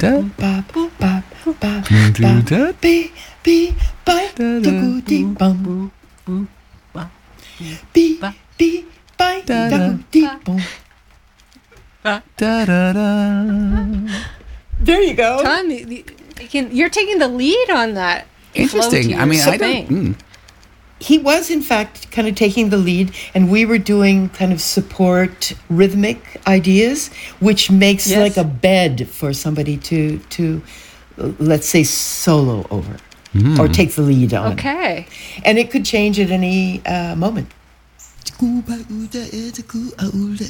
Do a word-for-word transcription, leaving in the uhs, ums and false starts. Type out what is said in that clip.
Da. Ba, ba, ba, ba, ba, be, be, bye, da, goo, dee, bum. Be, be, bye, da, goo, dee, bum. Da, da, da. There you go. Tom, you, you can, you're taking the lead on that. Interesting. I mean, I don't. Mm. He was, in fact, kind of taking the lead, and we were doing kind of support rhythmic ideas, which makes Yes. like a bed for somebody to, to uh, let's say, solo over or take the lead on. Okay. And it could change at any uh, moment.